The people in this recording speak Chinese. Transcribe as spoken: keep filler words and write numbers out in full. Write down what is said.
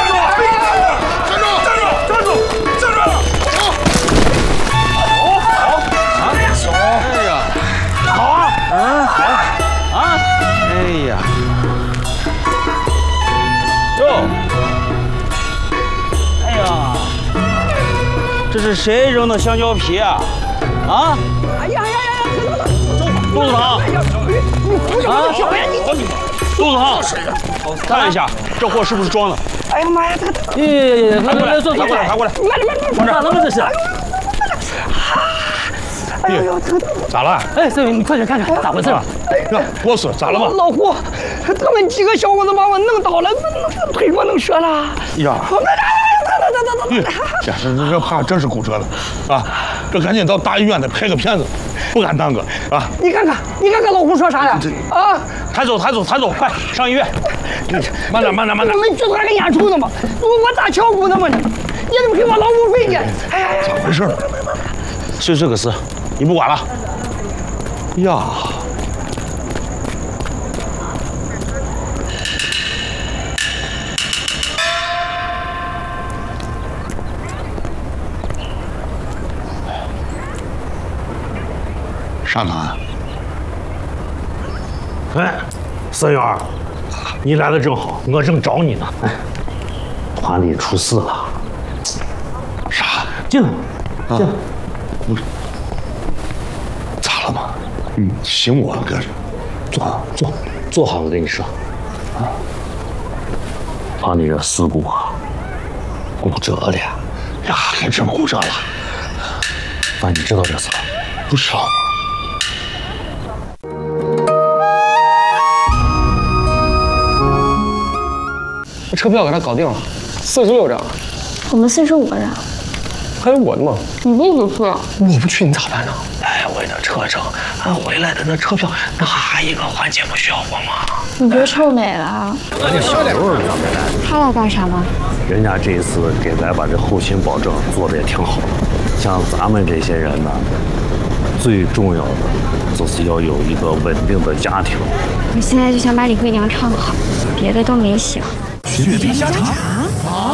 这是谁扔的香蕉皮啊？啊！ 哎呀呀呀！ 肚子疼！ 啊！小爷，你肚子疼！看一下，这货是不是装的？ 哎呀妈呀！他他耶耶耶！ 抬过来，抬过来，抬过来！ 慢点慢点， 放这儿了吗？这是？ 哎呦呦，疼！ 咋了？ 哎，这位你快点看看咋回事？ 呀，我说咋了嘛？ 老胡，他们几个小伙子把我弄倒了，那那腿给我弄折了。 呀！咦，这是这怕真是骨折了啊！这赶紧到大医院得拍个片子，不敢耽搁啊！ 你看看，你看看老胡说啥呀？啊！ 抬走，抬走，抬走，快上医院！ 慢点，慢点，慢点！ 我们剧团给演出呢嘛，我我咋敲鼓呢嘛？你你怎么给我劳务费呢？哎呀呀！ 咋回事？ 就这个事，你不管了。 呀！上哪？ 哎，森源，你来的正好，我正找你呢。哎，团里出事了。 啥？ 进来，进来。 我咋了嘛？嗯，醒我搁这， 坐坐坐好，我跟你说。啊，团里这事故啊，骨折了。 呀，还真骨折了。 那你知道这事儿？ 不知道。 车票给他搞定了，四十六张， 我们四十五个人， 还有我的吗？ 你不许去， 我不去你咋办呢？ 来回的车程，俺回来的那车票，哪一个环节不需要我吗？ 你别臭美了。他来干啥吗？ 人家这一次给咱把这后勤保证做的也挺好，像咱们这些人呢，最重要的就是要有一个稳定的家庭。 我现在就想把李慧娘唱好，别的都没想。 雪碧香肠。